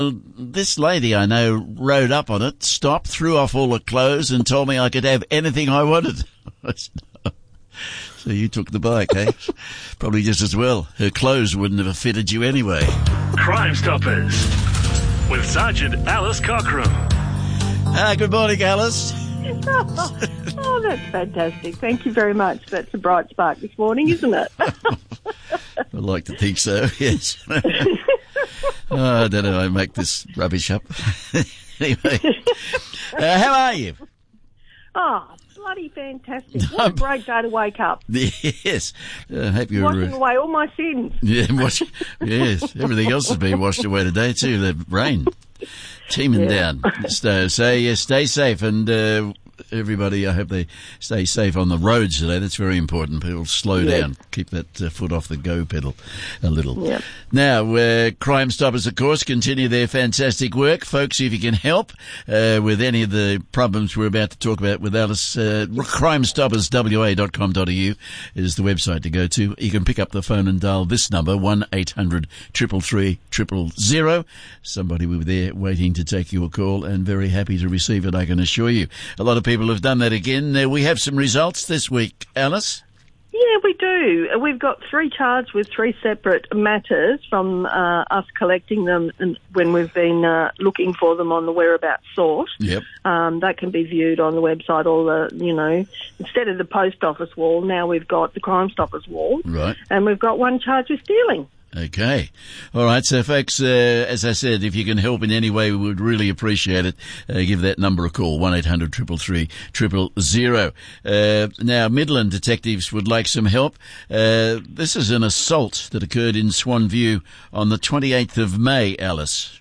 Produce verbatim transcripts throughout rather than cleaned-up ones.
This lady I know rode up on it, stopped, threw off all her clothes and told me I could have anything I wanted. So you took the bike, eh? Probably just as well. Her clothes wouldn't have fitted you anyway. Crime Stoppers with Sergeant Alice Cockram. Ah, good morning, Alice. Oh, that's fantastic. Thank you very much. That's a bright spark this morning, isn't it? I'd like to think so, yes. Oh, I don't know, I make this rubbish up. Anyway, uh, how are you? Oh, bloody fantastic. What a great day to wake up. Yes. I uh, hope you're... Washing away all my sins. Yeah, wash, yes. Everything else has been washed away today too. The rain teeming yeah. down. So, so yeah, stay safe and... Uh, everybody, I hope they stay safe on the roads today. That's very important. People slow yeah. down. Keep that uh, foot off the go pedal a little. Yep. Now, uh, Crime Stoppers, of course, continue their fantastic work. Folks, if you can help uh, with any of the problems we're about to talk about with Alice, uh, crime stoppers w a dot com dot a u is the website to go to. You can pick up the phone and dial this number, one eight hundred three three three, zero zero zero. Somebody will be there waiting to take your call and very happy to receive it, I can assure you. A lot of people have done that again. Uh, we have some results this week, Alice. Yeah, we do. We've got three charged with three separate matters from uh, us collecting them and when we've been uh, looking for them on the whereabouts sort. Yep. Um, that can be viewed on the website or the, you know, instead of the post office wall, now we've got the Crime Stoppers wall. Right. And we've got one charged with stealing. Okay. All right. So, folks, uh, as I said, if you can help in any way, we would really appreciate it. Uh, give that number a call, one eight hundred three three three, zero zero zero. Uh, now, Midland detectives would like some help. Uh, this is an assault that occurred in Swan View on the twenty-eighth of May, Alice.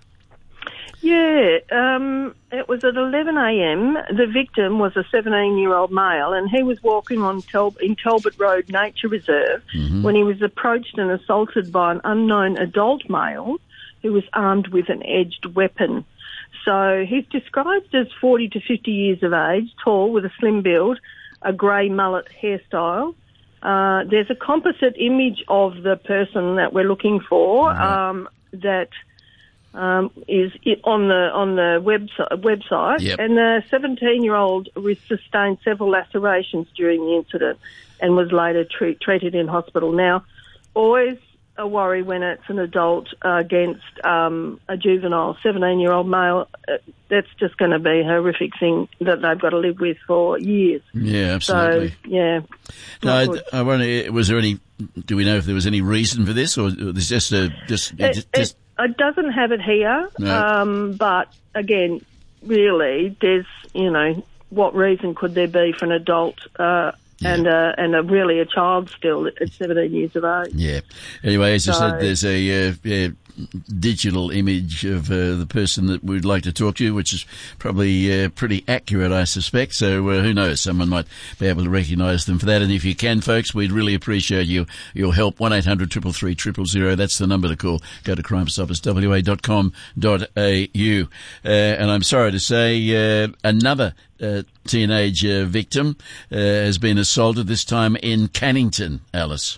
Yeah, um, it was at eleven a.m. The victim was a seventeen-year-old male, and he was walking on Tel- in Talbot Road Nature Reserve mm-hmm. when he was approached and assaulted by an unknown adult male who was armed with an edged weapon. So he's described as forty to fifty years of age, tall, with a slim build, a grey mullet hairstyle. Uh, there's a composite image of the person that we're looking for mm-hmm. um, that... Um, is it on the on the website, website yep. and the seventeen-year-old sustained several lacerations during the incident and was later treat, treated in hospital. Now, always a worry when it's an adult uh, against um, a juvenile, seventeen-year-old male. Uh, that's just going to be a horrific thing that they've got to live with for years. Yeah, absolutely. So, yeah. No, I, I wonder, was there any? Do we know if there was any reason for this, or was just a just? It, just, just It doesn't have it here, no. um, but again, really, there's, you know, what reason could there be for an adult uh, yeah. and a, and a really a child still at seventeen years of age? Yeah. Anyway, as so, I said, there's a uh, yeah, digital image of uh, the person that we'd like to talk to, which is probably uh, pretty accurate, I suspect. So uh, who knows? Someone might be able to recognise them for that. And if you can, folks, we'd really appreciate you your help. One eight hundred three three three, zero zero zero. That's the number to call. Go to crime stoppers w a dot com dot a u. Uh, and I'm sorry to say, uh, another uh, teenage uh, victim uh, has been assaulted. This time in Cannington, Alice.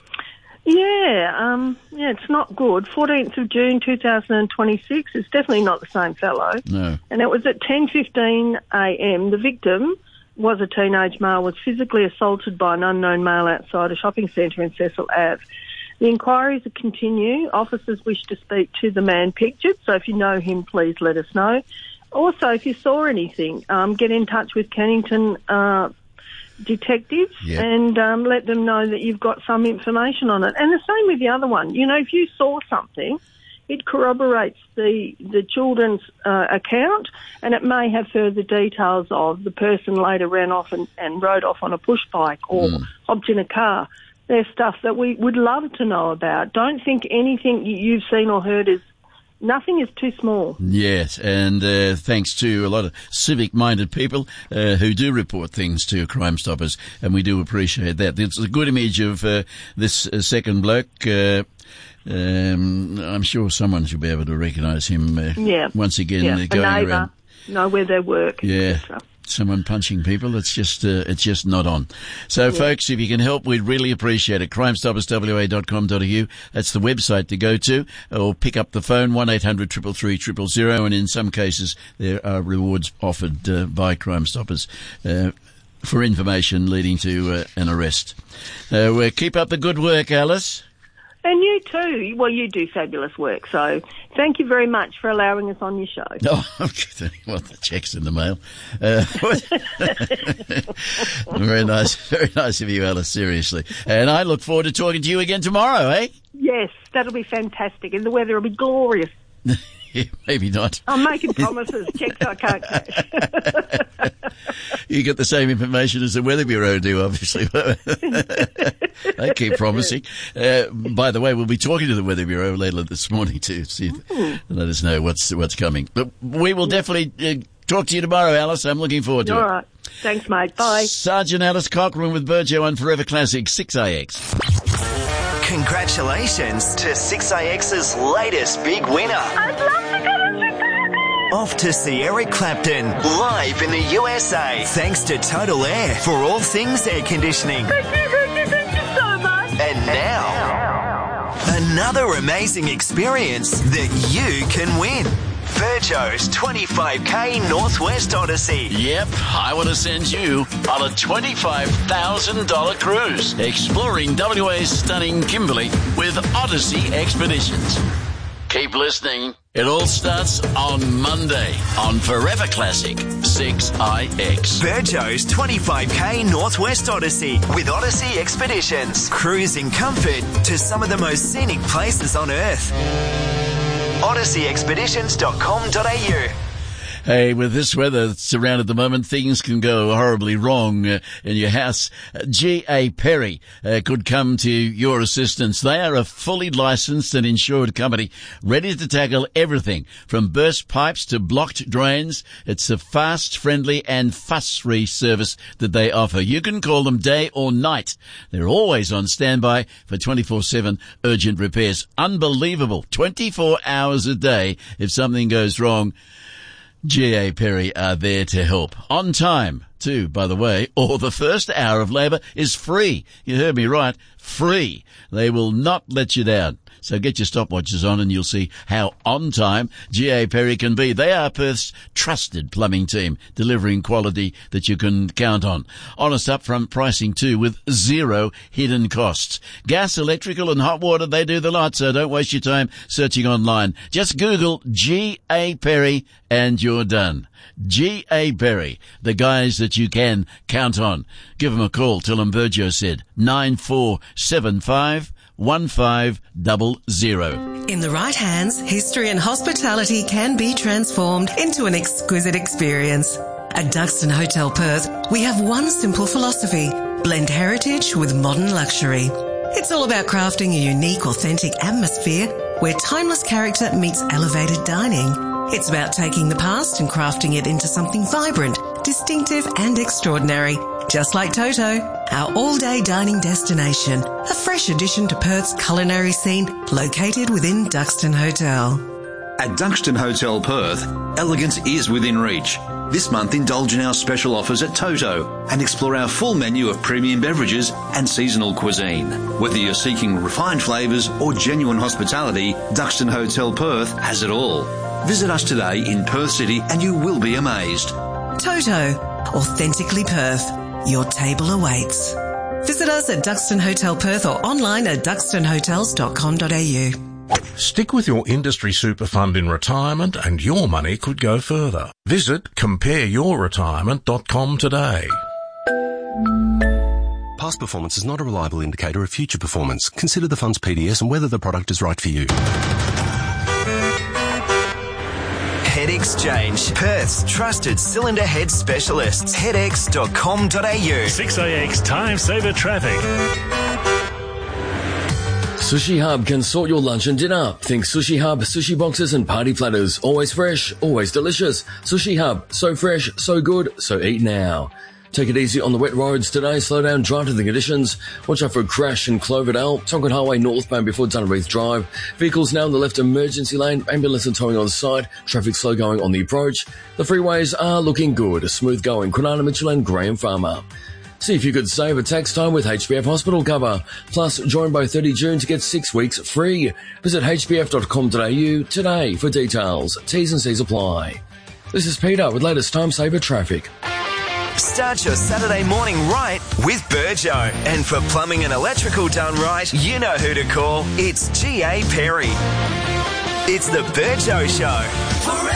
Yeah, um, yeah, it's not good. fourteenth of June two thousand twenty-six. It's definitely not the same fellow. No. And it was at ten fifteen a.m. The victim was a teenage male, was physically assaulted by an unknown male outside a shopping centre in Cecil Avenue. The inquiries continue. Officers wish to speak to the man pictured, so if you know him, please let us know. Also, if you saw anything, um, get in touch with Cannington uh detectives yep. and um, let them know that you've got some information on it. And the same with the other one. You know, if you saw something, it corroborates the the children's uh, account, and it may have further details of the person later ran off and, and rode off on a push bike or mm. hopped in a car. There's stuff that we would love to know about. Don't think anything you've seen or heard is nothing is too small. Yes, and uh, thanks to a lot of civic-minded people uh, who do report things to Crime Stoppers, and we do appreciate that. It's a good image of uh, this uh, second bloke. Uh, um, I'm sure someone should be able to recognise him uh, yeah. once again. Yeah. Uh, going a neighbour, around. know where they work. Yeah. someone punching people. It's just uh, it's just not on. So, yeah. folks, if you can help, we'd really appreciate it. crime stoppers w a dot com dot a u. That's the website to go to. Or pick up the phone, one eight hundred three three three zero zero zero, and in some cases there are rewards offered uh, by Crime Stoppers uh, for information leading to uh, an arrest. Uh, well, keep up the good work, Alice. And you too. Well, you do fabulous work. So thank you very much for allowing us on your show. Oh, okay. Well, the check's in the mail. Uh, very nice. Very nice of you, Alice, seriously. And I look forward to talking to you again tomorrow, eh? Yes, that'll be fantastic. And the weather will be glorious. Yeah, maybe not. I'm making promises. Checks I can't cash. You get the same information as the Weather Bureau do, obviously. They keep promising. Uh, by the way, we'll be talking to the Weather Bureau later this morning to see if, let us know what's what's coming. But we will definitely uh, talk to you tomorrow, Alice. I'm looking forward to All it. All right. Thanks, mate. Bye. Sergeant Alice Cochrane with Burjo on Forever Classic six A X. Congratulations to six A X's latest big winner. I'd love to go to Chicago. Off to see Eric Clapton live in the U S A. Thanks to Total Air for all things air conditioning. Thank you, thank you, thank you so much. And now, another amazing experience that you can win. Burjo's twenty-five K Northwest Odyssey. Yep, I want to send you on a twenty-five thousand dollars cruise exploring W A's stunning Kimberley with Odyssey Expeditions. Keep listening. It all starts on Monday on Forever Classic six I X. Burjo's twenty-five K Northwest Odyssey with Odyssey Expeditions. Cruise in comfort to some of the most scenic places on Earth. odyssey expeditions dot com dot a u. Hey, with this weather that's around at the moment, things can go horribly wrong uh, in your house. Uh, G A Perry uh, could come to your assistance. They are a fully licensed and insured company ready to tackle everything from burst pipes to blocked drains. It's a fast, friendly and fuss-free service that they offer. You can call them day or night. They're always on standby for twenty-four seven urgent repairs. Unbelievable. twenty-four hours a day. If something goes wrong, G A Perry are there to help. On time, too, by the way, or the first hour of labour is free. You heard me right. Free. They will not let you down. So get your stopwatches on and you'll see how on time G A Perry can be. They are Perth's trusted plumbing team, delivering quality that you can count on. Honest upfront pricing too, with zero hidden costs. Gas, electrical and hot water, they do the lot, so don't waste your time searching online. Just Google G A Perry and you're done. G A Perry, the guys that you can count on. Give them a call. Tell them Burjo said nine four seven five one five zero zero. In the right hands, history and hospitality can be transformed into an exquisite experience. At Duxton Hotel Perth, we have one simple philosophy: blend heritage with modern luxury. It's all about crafting a unique, authentic atmosphere where timeless character meets elevated dining. It's about taking the past and crafting it into something vibrant, distinctive and extraordinary. Just like Toto, our all-day dining destination, a fresh addition to Perth's culinary scene, located within Duxton Hotel. At Duxton Hotel Perth, elegance is within reach. This month, indulge in our special offers at Toto and explore our full menu of premium beverages and seasonal cuisine. Whether you're seeking refined flavours or genuine hospitality, Duxton Hotel Perth has it all. Visit us today in Perth City and you will be amazed. Toto, authentically Perth. Your table awaits. Visit us at Duxton Hotel Perth or online at duxton hotels dot com dot a u. Stick with your industry super fund in retirement and your money could go further. Visit compare your retirement dot com today. Past performance is not a reliable indicator of future performance. Consider the fund's P D S and whether the product is right for you. Head Exchange, Perth's trusted cylinder head specialists. head x dot com dot a u. six A X Time Saver Traffic. Sushi Hub can sort your lunch and dinner. Think Sushi Hub, sushi boxes and party platters. Always fresh, always delicious. Sushi Hub, so fresh, so good, so eat now. Take it easy on the wet roads today. Slow down, drive to the conditions. Watch out for a crash in Cloverdale. Tonkin Highway northbound before Dunreath Drive. Vehicles now in the left emergency lane. Ambulance and towing on site. Traffic slow going on the approach. The freeways are looking good. Smooth going. Kwinana Mitchell and Graham Farmer. See if you could save a tax time with H B F Hospital Cover. Plus, join by thirty June to get six weeks free. Visit h b f dot com dot a u today for details. T's and C's apply. This is Peter with latest time saver traffic. Start your Saturday morning right with Burjo. And for plumbing and electrical done right, you know who to call. It's G A Perry. It's the Burjo Show.